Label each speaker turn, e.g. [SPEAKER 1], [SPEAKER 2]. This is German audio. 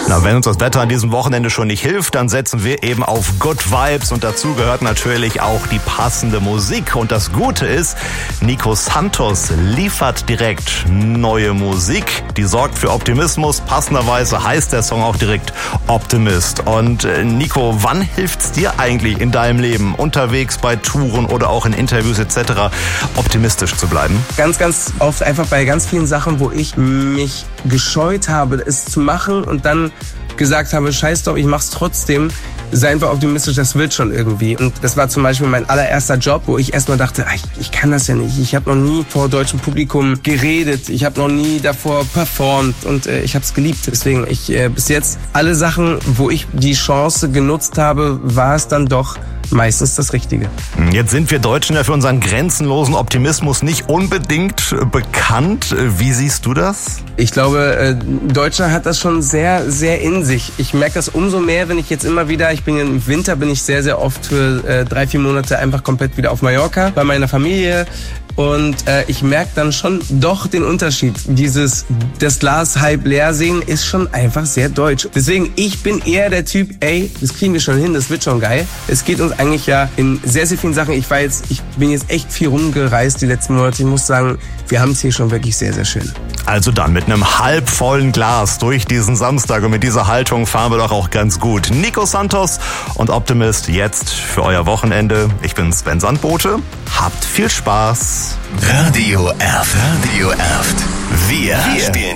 [SPEAKER 1] Na, wenn uns das Wetter an diesem Wochenende schon nicht hilft, dann setzen wir eben auf Good Vibes und dazu gehört natürlich auch die passende Musik. Und das Gute ist, Nico Santos liefert direkt neue Musik, die sorgt für Optimismus. Passenderweise heißt der Song auch direkt Optimist. Und Nico, wann hilft's dir eigentlich in deinem Leben, unterwegs bei Touren oder auch in Interviews etc., optimistisch zu bleiben?
[SPEAKER 2] Ganz, ganz oft einfach bei ganz vielen Sachen, wo ich mich gescheut habe, es zu machen und dann gesagt habe, scheiß doch, ich mach's trotzdem. Sei einfach optimistisch, das wird schon irgendwie. Und das war zum Beispiel mein allererster Job, wo ich erstmal dachte, ich kann das ja nicht. Ich habe noch nie vor deutschem Publikum geredet. Ich habe noch nie davor performt und ich habe es geliebt. Deswegen, bis jetzt alle Sachen, wo ich die Chance genutzt habe, war es dann doch meistens das Richtige.
[SPEAKER 1] Jetzt sind wir Deutschen ja für unseren grenzenlosen Optimismus nicht unbedingt bekannt. Wie siehst du das?
[SPEAKER 2] Ich glaube, Deutschland hat das schon sehr, sehr in sich. Ich merke das umso mehr, wenn ich jetzt immer wieder, im Winter bin ich sehr, sehr oft für 3-4 Monate einfach komplett wieder auf Mallorca bei meiner Familie. Und ich merke dann schon doch den Unterschied. Das Glas halb leer sehen ist schon einfach sehr deutsch. Deswegen, ich bin eher der Typ, das kriegen wir schon hin, das wird schon geil. Es geht uns eigentlich ja in sehr, sehr vielen Sachen. Ich bin jetzt echt viel rumgereist die letzten Monate. Ich muss sagen, wir haben es hier schon wirklich sehr, sehr schön.
[SPEAKER 1] Also dann mit einem halbvollen Glas durch diesen Samstag und mit dieser Haltung fahren wir doch auch ganz gut. Nico Santos und Optimist jetzt für euer Wochenende. Ich bin Sven Sandbote. Habt viel Spaß.
[SPEAKER 3] Radio Erft. Wir spielen